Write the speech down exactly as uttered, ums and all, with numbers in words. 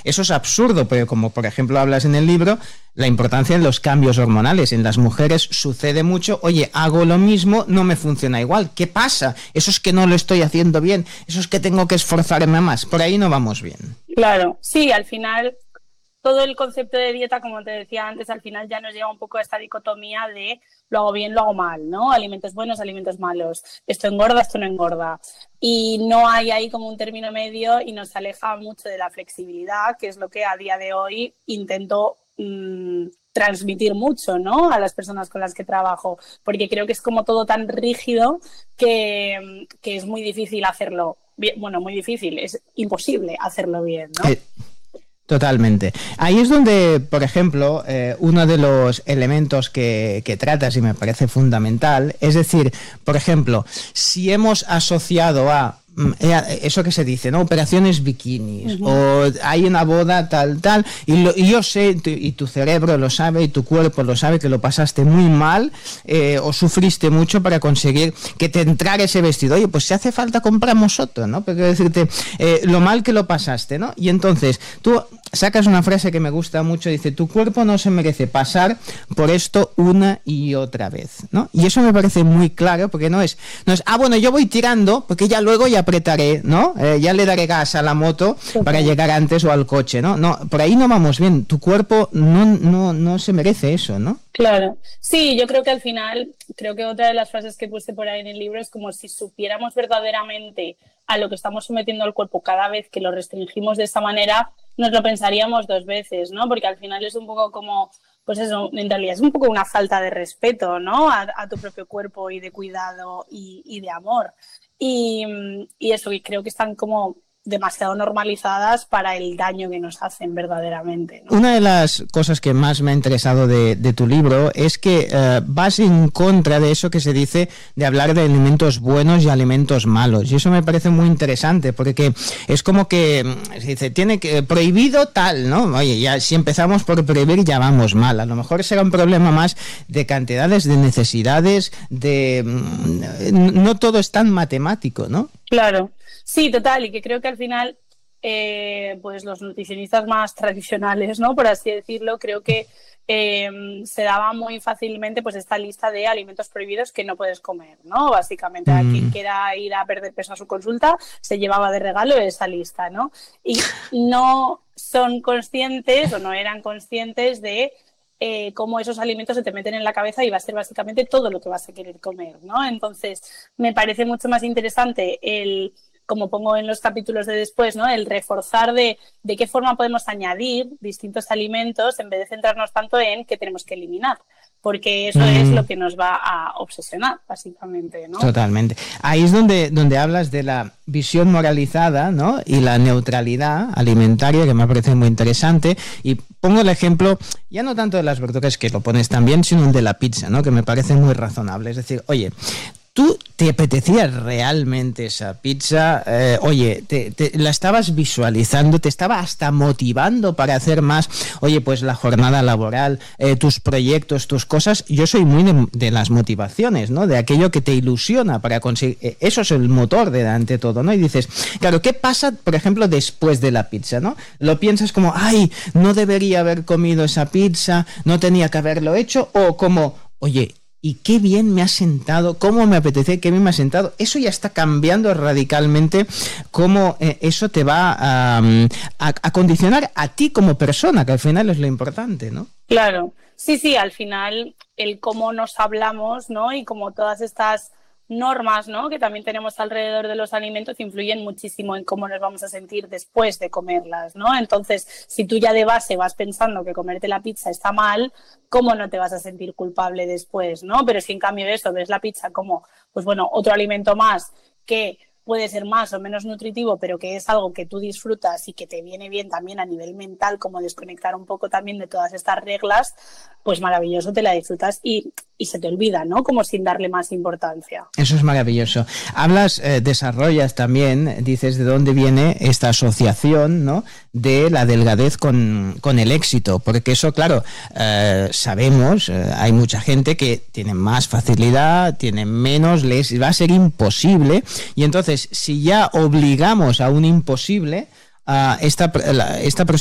eso es absurdo, pero como por ejemplo hablas en el libro, la importancia en los cambios hormonales. En las mujeres sucede mucho, oye, hago lo mismo, no me funciona igual. ¿Qué pasa? Eso es que no lo estoy haciendo bien, eso es que tengo que esforzarme más. Por ahí no vamos bien. Claro, sí, al final todo el concepto de dieta, como te decía antes, al final ya nos lleva un poco a esta dicotomía de lo hago bien, lo hago mal, ¿no? Alimentos buenos, alimentos malos. Esto engorda, esto no engorda. Y no hay ahí como un término medio y nos aleja mucho de la flexibilidad, que es lo que a día de hoy intento mmm, transmitir mucho, ¿no? A las personas con las que trabajo, porque creo que es como todo tan rígido que, que es muy difícil hacerlo bien. Bueno, muy difícil, es imposible hacerlo bien, ¿no? Eh. Totalmente. Ahí es donde, por ejemplo, eh, uno de los elementos que, que tratas y me parece fundamental, es decir, por ejemplo, si hemos asociado a eso que se dice, ¿no? Operaciones bikinis, uh-huh. o hay una boda tal, tal, y, lo, y yo sé, y tu cerebro lo sabe, y tu cuerpo lo sabe, que lo pasaste muy mal, eh, o sufriste mucho para conseguir que te entrara ese vestido. Oye, pues si hace falta compramos otro, ¿no? Pero quiero decirte, eh, lo mal que lo pasaste, ¿no? Y entonces, tú sacas una frase que me gusta mucho, dice, tu cuerpo no se merece pasar por esto una y otra vez, ¿no? Y eso me parece muy claro, porque no es, no es, ah, bueno, yo voy tirando, porque ya luego ya apretaré, ¿no? Eh, ya le daré gas a la moto para llegar antes o al coche, ¿no? No, por ahí no vamos bien. Tu cuerpo no, no, no se merece eso, ¿no? Claro. Sí, yo creo que al final, creo que otra de las frases que puse por ahí en el libro es como si supiéramos verdaderamente a lo que estamos sometiendo al cuerpo cada vez que lo restringimos de esa manera, nos lo pensaríamos dos veces, ¿no? Porque al final es un poco como, pues eso, en realidad es un poco una falta de respeto, ¿no? A, a tu propio cuerpo y de cuidado y, y de amor. Y, y eso, y creo que están como demasiado normalizadas para el daño que nos hacen verdaderamente, ¿no? Una de las cosas que más me ha interesado de, de tu libro es que uh, vas en contra de eso que se dice de hablar de alimentos buenos y alimentos malos, y eso me parece muy interesante, porque es como que se dice, tiene que prohibido tal, ¿no? Oye, ya si empezamos por prohibir ya vamos mal. A lo mejor será un problema más de cantidades, de necesidades, de no todo es tan matemático, ¿no? Claro. Sí, total, y que creo que al final, eh, pues los nutricionistas más tradicionales, ¿no? Por así decirlo, creo que eh, se daba muy fácilmente pues esta lista de alimentos prohibidos que no puedes comer, ¿no? Básicamente, mm. a quien quiera ir a perder peso a su consulta, se llevaba de regalo esa lista, ¿no? Y no son conscientes o no eran conscientes de Eh, cómo esos alimentos se te meten en la cabeza y va a ser básicamente todo lo que vas a querer comer, ¿no? Entonces, me parece mucho más interesante el, como pongo en los capítulos de después, ¿no? El reforzar de, de qué forma podemos añadir distintos alimentos en vez de centrarnos tanto en qué tenemos que eliminar, porque eso mm. es lo que nos va a obsesionar, básicamente, ¿no? Totalmente. Ahí es donde, donde hablas de la visión moralizada, ¿no? Y la neutralidad alimentaria, que me parece muy interesante, y pongo el ejemplo, ya no tanto de las verduras, que lo pones también, sino de la pizza, ¿no? Que me parece muy razonable. Es decir, oye, ¿tú te apetecía realmente esa pizza? Eh, oye, te, te, la estabas visualizando, te estaba hasta motivando para hacer más. Oye, pues la jornada laboral, eh, tus proyectos, tus cosas. Yo soy muy de, de las motivaciones, ¿no? De aquello que te ilusiona para conseguir. Eh, eso es el motor de ante todo, ¿no? Y dices, claro, ¿qué pasa, por ejemplo, después de la pizza, ¿no? Lo piensas como, ay, no debería haber comido esa pizza, no tenía que haberlo hecho, o como, oye, y qué bien me ha sentado, cómo me apetece, qué bien me ha sentado. Eso ya está cambiando radicalmente cómo eh, eso te va a, a, a condicionar a ti como persona, que al final es lo importante, ¿no? Claro, sí, sí, al final el cómo nos hablamos, ¿no? Y como todas estas normas, ¿no? Que también tenemos alrededor de los alimentos influyen muchísimo en cómo nos vamos a sentir después de comerlas, ¿no? Entonces, si tú ya de base vas pensando que comerte la pizza está mal, ¿cómo no te vas a sentir culpable después, ¿no? Pero si en cambio de eso ves la pizza como, pues bueno, otro alimento más que puede ser más o menos nutritivo, pero que es algo que tú disfrutas y que te viene bien también a nivel mental, como desconectar un poco también de todas estas reglas, pues maravilloso, te la disfrutas y, y se te olvida, ¿no? Como sin darle más importancia. Eso es maravilloso. Hablas, eh, desarrollas también, dices de dónde viene esta asociación, ¿no? De la delgadez con, con el éxito, porque eso, claro, eh, sabemos, eh, hay mucha gente que tiene más facilidad, tiene menos, les va a ser imposible, y entonces si ya obligamos a un imposible, uh, esta, la, esta persona